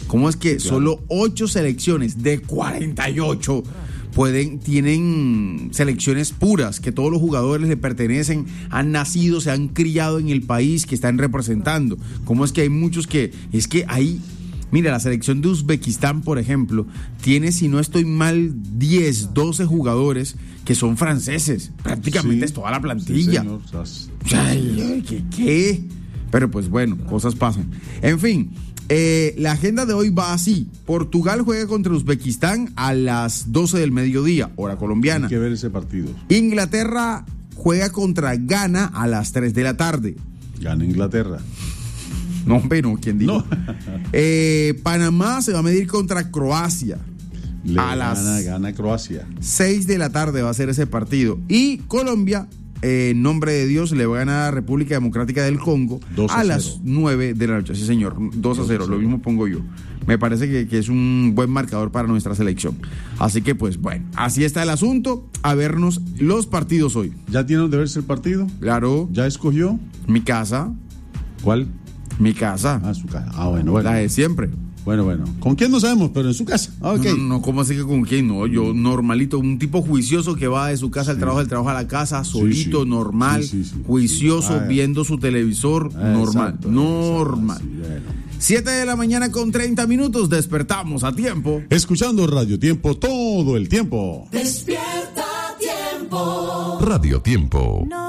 ¿Cómo es que solo 8 selecciones de 48 tienen selecciones puras, que todos los jugadores le pertenecen, han nacido, se han criado en el país que están representando? ¿Cómo es que hay muchos mira, la selección de Uzbekistán, por ejemplo, tiene, si no estoy mal, 10, 12 jugadores que son franceses. Prácticamente es toda la plantilla. Sí, ¿Qué? Pero pues bueno, cosas pasan. En fin, la agenda de hoy va así. Portugal juega contra Uzbekistán a las 12 del mediodía, hora colombiana. Hay que ver ese partido. Inglaterra juega contra Ghana a las 3 de la tarde. Gana Inglaterra. No, pero ¿quién dijo? No. Panamá se va a medir contra Croacia. Gana Croacia. 6 de la tarde va a ser ese partido. Y Colombia, en nombre de Dios, le va a ganar a República Democrática del Congo a las 9 de la noche. Sí, señor, 2-0, lo mismo pongo yo. Me parece que es un buen marcador para nuestra selección. Así que, pues, bueno, así está el asunto. A vernos los partidos hoy. ¿Ya tiene donde verse el partido? Claro. ¿Ya escogió? Mi casa. ¿Cuál? Mi casa. Su casa. Bueno. La de siempre. Bueno. ¿Con quién no sabemos? Pero en su casa. Okay. No, ¿cómo así que con quién? No, yo normalito, un tipo juicioso que va de su casa al trabajo, del trabajo a la casa, solito, normal, juicioso, viendo su televisor, normal. Exacto, normal. Bueno. 7 de la mañana con 30 minutos, despertamos a tiempo. Escuchando Radio Tiempo todo el tiempo. Despierta Tiempo. Radio Tiempo. No